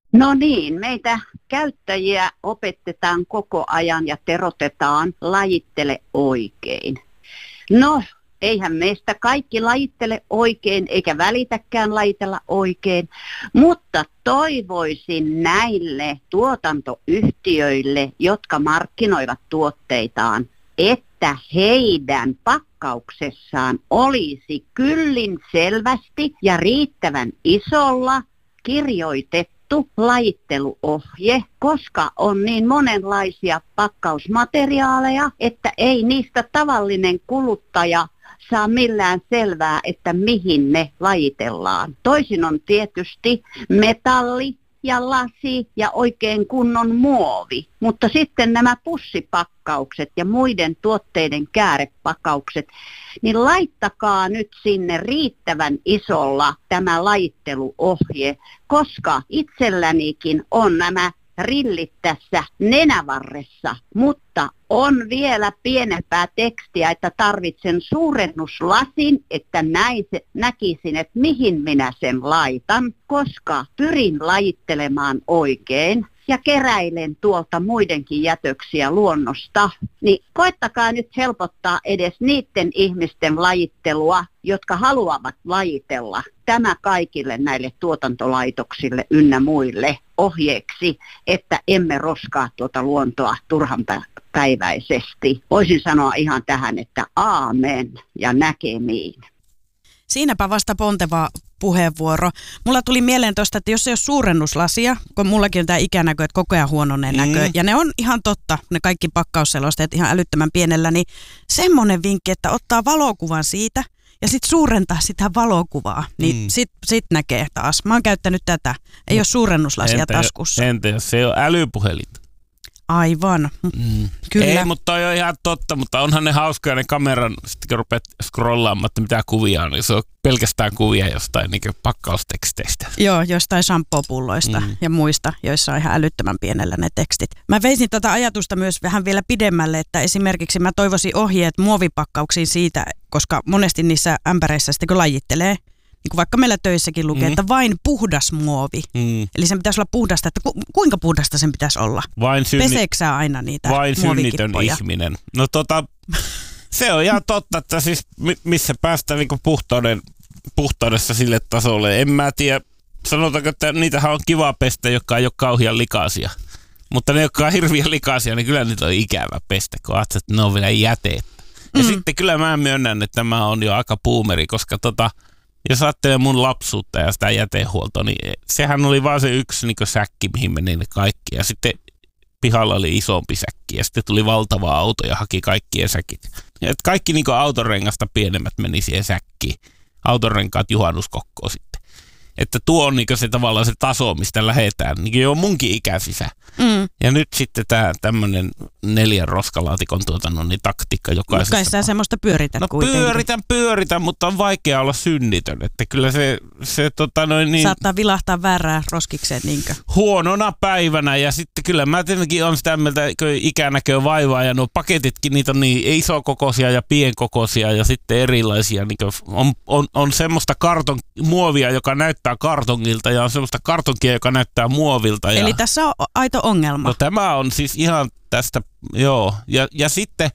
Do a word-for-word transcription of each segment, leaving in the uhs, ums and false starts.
No niin, meitä käyttäjiä opetetaan koko ajan ja terotetaan lajittele oikein. No, eihän meistä kaikki lajittele oikein eikä välitäkään lajitella oikein, mutta toivoisin näille tuotantoyhtiöille, jotka markkinoivat tuotteitaan, että heidän pakkauksessaan olisi kyllin selvästi ja riittävän isolla kirjoitettu lajitteluohje, koska on niin monenlaisia pakkausmateriaaleja, että ei niistä tavallinen kuluttaja saa millään selvää, että mihin ne lajitellaan. Toisin on tietysti metalli ja lasi ja oikein kunnon muovi, mutta sitten nämä pussipakkaukset ja muiden tuotteiden käärepakkaukset, niin laittakaa nyt sinne riittävän isolla tämä lajitteluohje, koska itsellänikin on nämä rillit tässä nenävarressa, mutta on vielä pienempää tekstiä, että tarvitsen suurennuslasin, että näin se, näkisin, että mihin minä sen laitan, koska pyrin lajittelemaan oikein ja keräilen tuolta muidenkin jätöksiä luonnosta, niin koettakaa nyt helpottaa edes niiden ihmisten lajittelua, jotka haluavat lajitella. Tämä kaikille näille tuotantolaitoksille ynnä muille ohjeeksi, että emme roskaa tuota luontoa turhan päiväisesti. Voisin sanoa ihan tähän, että aamen ja näkemiin. Siinäpä vasta ponteva puheenvuoro. Mulla tuli mieleen tuosta, että jos ei ole suurennuslasia, kun mullakin on tämä ikänäkö, että koko ajan huononeen mm. näkö, ja ne on ihan totta, ne kaikki pakkausselosteet ihan älyttömän pienellä, niin semmoinen vinkki, että ottaa valokuvan siitä ja sitten suurentaa sitä valokuvaa, niin mm. sit, sit näkee taas. Mä oon käyttänyt tätä, ei no, ole suurennuslasia entä taskussa. Entä jos se on älypuhelin? Aivan, mm. kyllä. Ei, mutta toi on ihan totta, mutta onhan ne hauskaa ne kameran, sitten kun rupeat scrollaamaan, että mitä kuvia on, niin se on pelkästään kuvia jostain niin pakkausteksteistä. Joo, jostain shampoopulloista mm. ja muista, joissa on ihan älyttömän pienellä ne tekstit. Mä veisin tätä ajatusta myös vähän vielä pidemmälle, että esimerkiksi mä toivoisin ohjeet muovipakkauksiin siitä, koska monesti niissä ämpäreissä sitten kun lajittelee, niin kuin vaikka meillä töissäkin lukee, mm. että vain puhdas muovi. Mm. Eli sen pitäisi olla puhdasta, että ku, kuinka puhdasta sen pitäisi olla? Vain synni... Peseeksä aina niitä vain synnitön ihminen. No tota, se on ihan totta, että siis missä päästään niinku puhtauden, puhtaudessa sille tasolle. En mä tiedä, sanotaanko, että niitähän on kiva pestä, jotka ei ole kauhean likaisia. Mutta ne, jotka on hirveän likaisia, niin kyllä niitä on ikävä pestä, kun ajattelet, että ne on vielä jäteettä. Ja mm. sitten kyllä mä myönnän, että tämä on jo aika puumeri, koska tota... Jos ajattelee mun lapsuutta ja sitä jätehuoltoa, niin sehän oli vaan se yksi niin säkki, mihin meni ne kaikki. Ja sitten pihalla oli isompi säkki ja sitten tuli valtava auto ja haki kaikkien säkit. Ja että kaikki niin autorengasta pienemmät meni siihen säkkiin. Autonrenkaat juhannuskokkoon sitten. Että tuo on niin se tavallaan se taso, mistä lähdetään. Niin jo munkin ikäisisä. Mm. Ja nyt sitten tämä tämmöinen neljän roskalaatikon tuotannon niin taktiikka jokaisessa. Kai sä semmoista pyörität no, kuitenkin. pyöritän, pyöritän, mutta on vaikea olla synnitön. Että kyllä se, se tota noin niin... Saattaa vilahtaa väärää roskikseen niinkö? Huonona päivänä ja sitten kyllä mä tietenkin on sitä mieltä, kun ikänäkö vaivaa ja nuo paketitkin, niitä on niin isokokoisia ja pienkokoisia ja sitten erilaisia. Niin on, on, on semmoista karton, muovia, joka näyttää kartongilta ja on semmoista kartonkia, joka näyttää muovilta. Eli ja... tässä on aito ongelma. No tämä on siis ihan tästä, joo. Ja, ja sitten,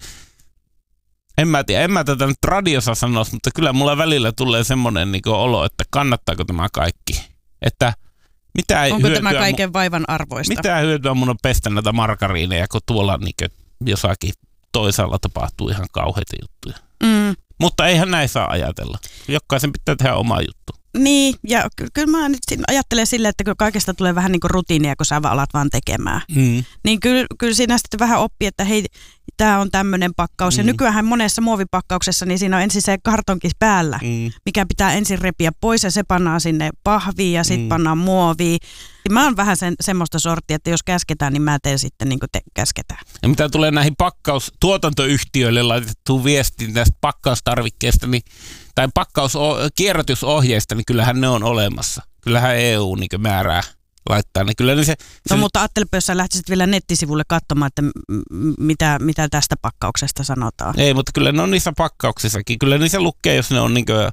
en mä tiedä, en mä tätä nyt radiossa sanoisi, mutta kyllä mulla välillä tulee semmoinen niin kuin olo, että kannattaako tämä kaikki. Että mitä onko tämä kaiken vaivan arvoista? Mitä hyötyä mun on pestä näitä margariineja, kun tuolla niin kuin jossakin toisaalla tapahtuu ihan kauheita juttuja. Mm. Mutta eihän näin saa ajatella. Jokaisen pitää tehdä oma juttu. Niin, ja ky- kyllä mä nyt ajattelen silleen, että kun kaikesta tulee vähän niin kuin rutiinia, kun sä alat vaan tekemään. Mm. Niin kyllä, kyllä siinä sitten vähän oppii, että hei, tää on tämmöinen pakkaus. Mm. Ja nykyään monessa muovipakkauksessa, niin siinä on ensin se kartonki päällä, mm. mikä pitää ensin repiä pois ja se pannaan sinne pahviin ja sitten mm. pannaan muoviin. Mä oon vähän sen, semmoista sorttia, että jos käsketään, niin mä teen sitten niin kuin te käsketään. Ja mitä tulee näihin pakkaus, tuotantoyhtiöille laitettuun viestiin tästä pakkaustarvikkeesta, niin, tai pakkaus, kierrätysohjeista, niin kyllähän ne on olemassa. Kyllähän E U niin määrää laittaa ne. Kyllä ne se, no se, mutta ajattelepa, jos sä lähtisit vielä nettisivulle katsomaan, että m- mitä, mitä tästä pakkauksesta sanotaan. Ei, mutta kyllä ne on niissä pakkauksissakin. Kyllä niissä lukee, jos ne on niin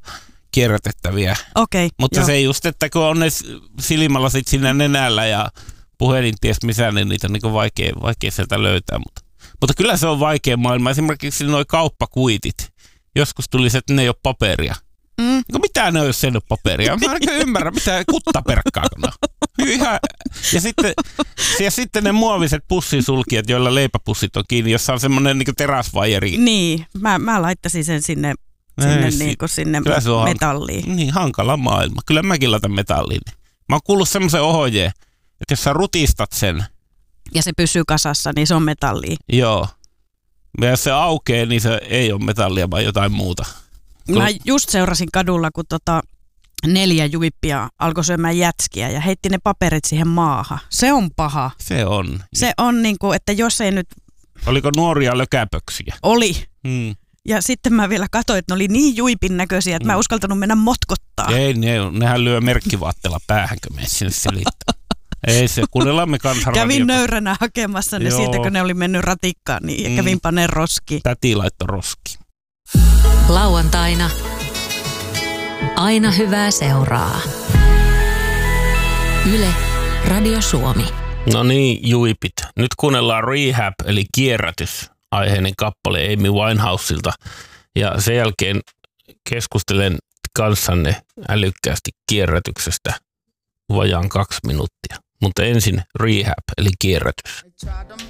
kierrätettäviä. Okei, Mutta joo. se just, että kun on ne silmälasit siinä nenällä ja puhelin ties missä, niin niitä on niin vaikea, vaikea sieltä löytää. Mutta, mutta kyllä se on vaikea maailma. Esimerkiksi nuo kauppakuitit. Joskus tuli se, että ne ei ole paperia. Mm. Niin mitä ne on, jos ei ole paperia? Mä en ymmärrä, mitä kuttaperkkaa ne on. Ihan. Ja, sitten, ja sitten ne muoviset pussisulkijat, joilla leipäpussit on kiinni, jossa on semmoinen niin teräsvajeri. Niin, mä, mä laittaisin sen sinne, sinne, ei, niin kuin sinne metalliin. Han, niin, hankala maailma. Kyllä mäkin laitan metalliin. Mä oon kuullut semmoisen ohjeen, että jos sä rutistat sen. Ja se pysyy kasassa, niin se on metallia. Joo. Ja jos se aukeaa, niin se ei ole metallia, vaan jotain muuta. Mä just seurasin kadulla, kun tota neljä juippia alkoi syömään jätskiä ja heitti ne paperit siihen maahan. Se on paha. Se on. Se on niin kuin, että jos ei nyt... Oliko nuoria lökäpöksiä? Oli. Hmm. Ja sitten mä vielä katsoin, että ne oli niin juipin näköisiä, että hmm. mä en uskaltanut mennä motkottaa. Ei, ne, nehän lyö merkkivaatteella päähänkö me sinne selittää. Ei se, kuunnellaan me kanssa Kävin nöyränä hakemassa ne Joo. siitä, kun ne oli mennyt ratikkaan, niin mm. kävin paneen roski. Täti laittoi roski. Lauantaina. Aina hyvää seuraa. Yle, Radio Suomi. No niin, juipit. Nyt kuunnellaan Rehab, eli kierrätys, aiheinen kappale Amy Winehouselta. Ja sen jälkeen keskustelen kanssanne älykkäästi kierrätyksestä vajaan kaksi minuuttia. Mutta ensin Rehab, eli kierrätys.